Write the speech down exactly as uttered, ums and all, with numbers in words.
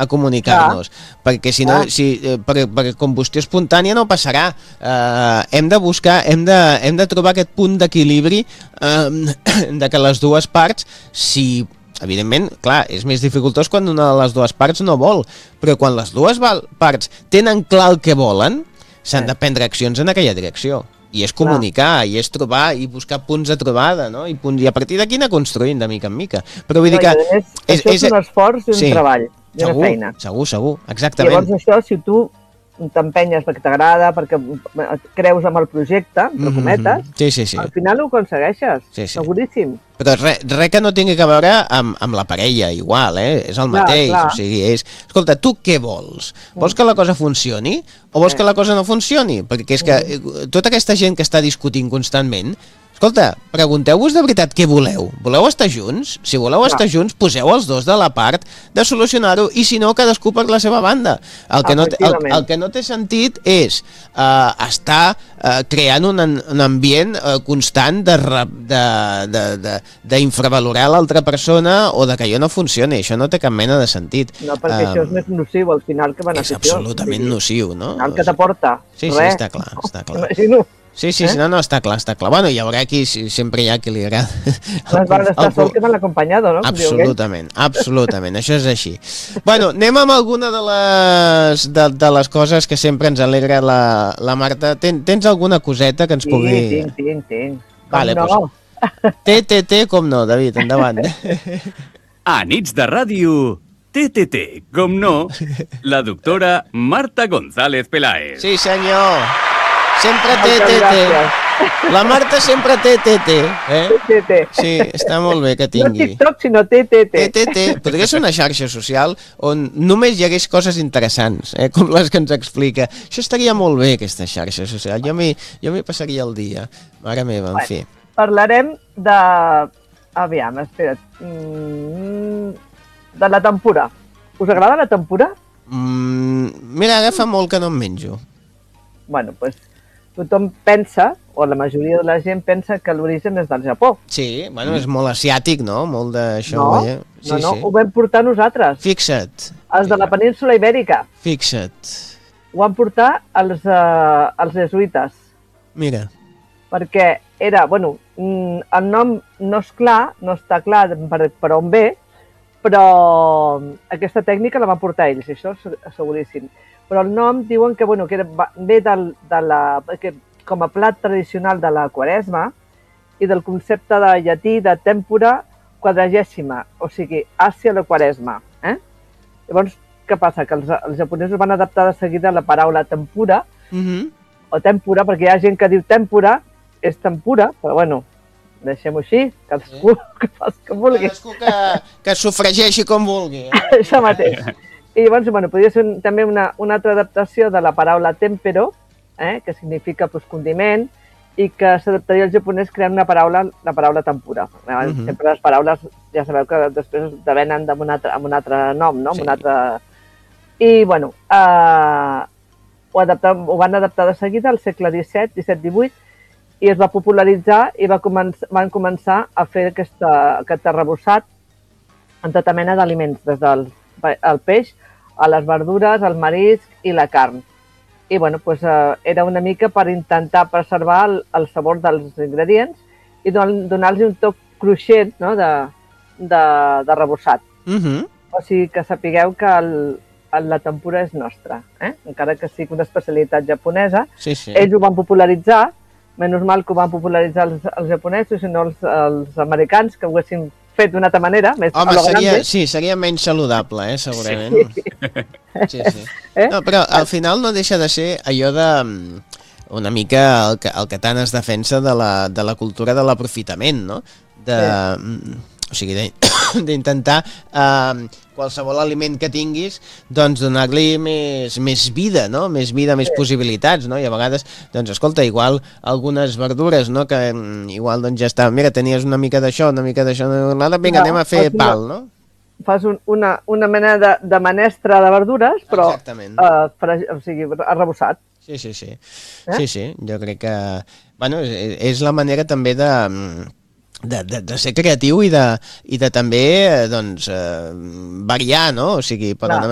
a comunicar-nos, clar. Perquè si no, clar. si, per, per combustió espontània no passarà. Uh, hem de buscar, hem de, hem de trobar aquest punt d'equilibri uh, de que les dues parts, si evidentment, clar, és més dificultós quan una de les dues parts no vol, però quan les dues parts tenen clar el que volen, s'han de prendre accions en aquella direcció. I és comunicar, clar. I és trobar, i buscar punts de trobada, no? I, punts, i a partir d'aquí anar construint de mica en mica. Però vull dir que... No, és, és, això és, és un esforç i un sí, treball, i una segur, feina. Segur, segur, exactament. Llavors això, si tu t'empenyes perquè t'agrada, perquè creus amb el projecte, entre cometes, mm-hmm. sí, sí, sí. al final ho aconsegueixes, sí, sí. Seguríssim. Però res re que no tingui a veure amb, amb la parella, igual, eh? És el clar, mateix, clar. O sigui, és... Escolta, tu què vols? Vols que la cosa funcioni o vols eh. que la cosa no funcioni? Perquè és que tota aquesta gent que està discutint constantment, escolta, pregunteu-vos de veritat què voleu. Voleu estar junts? Si voleu estar no. junts, poseu els dos de la part de solucionar-ho i si no, cadascú per la seva banda. El que no, el, el que no té sentit és uh, estar uh, creant un, un ambient uh, constant de, de, de, de, d'infravalorar l'altra persona o de que allò no funcioni. Això no té cap mena de sentit. No, perquè uh, això és més nociu al final que beneficiós. És absolutament nociu, no? El que t'aporta. Sí, sí, res. està clar, està clar. Imagino. Sí, sí, eh? sí, no, no, està clar, està clar. Bueno, hi haurà qui, sempre hi ha qui li agrada. Les van estar sol que m'han acompanyado, no? Absolutament, absolutament, això és així. Bueno, anem amb alguna de les, de, de les coses que sempre ens alegra la, la Marta. Ten, tens alguna coseta que ens sí, pugui... Sí, tinc, tinc, tinc. Com vale, no? Pues, T, T, T, com no, David, endavant. A nits de ràdio... T T T, com no, la doctora Marta González Peláez. Sí, senyor. Sempre T T T. La Marta sempre T T T. Eh? T T T. Sí, està molt bé que tingui. No TikTok, sinó T T T. T T T. Podria ser una xarxa social on només hi hagués coses interessants, eh? Com les que ens explica. Això estaria molt bé, aquesta xarxa social. Jo m'hi jo m'hi passaria el dia. Mare meva, en bueno, fi. Parlarem de... Aviam, espera't. Mm... De la tempura. Us agrada la tempura? Mm, mira, ara fa molt que no em menjo. Bueno, doncs pues, tothom pensa, o la majoria de la gent pensa que l'origen és del Japó. Sí, bueno, és molt asiàtic, no? Molt d'això. No, eh? sí, no, no, sí. ho vam portar nosaltres. Fixa't. Els de la península Ibèrica. Fixa't. Ho van portar els, uh, els jesuïtes. Mira. Perquè era, bueno, el nom no és clar, no està clar per, per on ve, però aquesta tècnica la van portar ells, això és seguríssim. Però el nom diuen que, bueno, que era, ve del, de la, que, com a plat tradicional de la Quaresma i del concepte de llatí de tempora quadragèsima, o sigui, Àsia la Quaresma. Eh? Llavors, què passa? Que els, els japonesos van adaptar de seguida la paraula tempura, mm-hmm. o tempura, perquè hi ha gent que diu tempura, és tempura, però bueno, deixem-ho així, cadascú que fas que vulgui. Cadascú que, que sofregeixi com vulgui. Eh? Això mateix. I llavors, bueno, podria ser un, també una, una altra adaptació de la paraula tempero, eh, que significa pues, condiment, i que s'adaptaria al japonès creant una paraula, la paraula tempura. Uh-huh. Sempre les paraules, ja sabeu que després devenen amb un altre, amb un altre nom, no? Sí. Amb un altre... I, bueno, eh, ho, adaptar, ho van adaptar de seguida al segle disset, disset divuit, i es va popularitzar i va començar, van començar a fer aquesta, aquest arrebossat en tota mena d'aliments, des del el peix, a les verdures, el marisc i la carn. I bueno, pues, eh, era una mica per intentar preservar el, el sabor dels ingredients i donar-los un toc cruixent, no? de, de, de rebossat. Uh-huh. O sigui que sapigueu que el, el, la tempura és nostra, eh? Encara que sigui una especialitat japonesa. Sí, sí. Ells ho van popularitzar. Menys mal que ho van popularitzar els, els japonesos, sinó els, els americans, que ho haguessin fet d'una altra manera, més Home, seria, sí, seria menys saludable, eh, segurament. Sí. sí, sí. Eh? No, però al final no deixa de ser allò de... una mica el que, el que tant es defensa de la, de la cultura de l'aprofitament, no? De... Sí. O sigui, d'intentar eh, qualsevol aliment que tinguis, doncs donar-li més, més vida, no? Més vida, més sí. possibilitats, no? I a vegades, doncs escolta, igual algunes verdures, no? Que igual doncs ja està, mira, tenies una mica d'això, una mica d'això, vinga, no, anem a fer pal, no? Fas un, una, una mena de, de menestra de verdures, però eh, per, o sigui, arrebossat. Sí, sí, sí. Eh? Sí, sí, jo crec que... Bueno, és, és la manera també de... De, de, de ser creatiu i de, i de també doncs, eh, variar, no? O sigui, per